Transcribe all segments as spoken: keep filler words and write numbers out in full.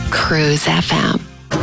Cruise F M.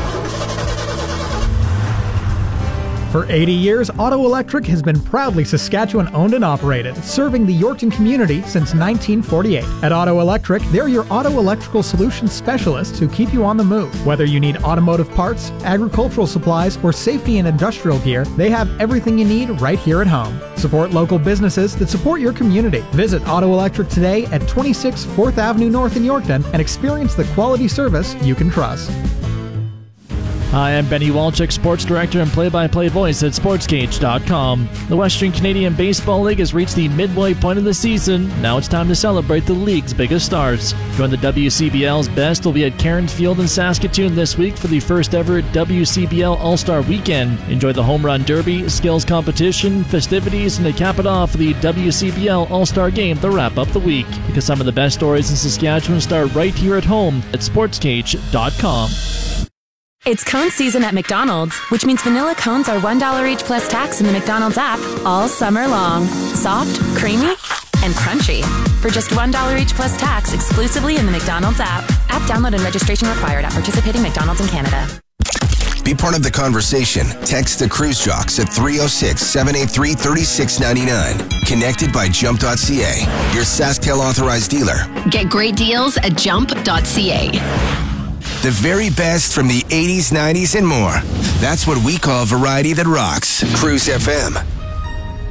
For eighty years, Auto Electric has been proudly Saskatchewan-owned and operated, serving the Yorkton community since nineteen forty-eight. At Auto Electric, they're your auto electrical solutions specialists who keep you on the move. Whether you need automotive parts, agricultural supplies, or safety and industrial gear, they have everything you need right here at home. Support local businesses that support your community. Visit Auto Electric today at twenty-six fourth Avenue North in Yorkton and experience the quality service you can trust. Hi, I'm Benny Walczyk, Sports Director and play-by-play voice at sports cage dot com. The Western Canadian Baseball League has reached the midway point of the season. Now it's time to celebrate the league's biggest stars. Join the W C B L's best will be at Cairns Field in Saskatoon this week for the first ever W C B L All-Star Weekend. Enjoy the home run derby, skills competition, festivities, and to cap it off, the W C B L All-Star Game to wrap up the week. Because some of the best stories in Saskatchewan start right here at home at sports cage dot com. It's cone season at McDonald's, which means vanilla cones are one dollar each plus tax in the McDonald's app all summer long. Soft, creamy, and crunchy. For just one dollar each plus tax exclusively in the McDonald's app. App download and registration required at participating McDonald's in Canada. Be part of the conversation. Text the Cruise Jocks at three oh six, seven eight three, three six nine nine. Connected by jump dot c a, your SaskTel authorized dealer. Get great deals at jump dot c a. The very best from the eighties, nineties, and more. That's what we call variety that rocks. Cruise F M.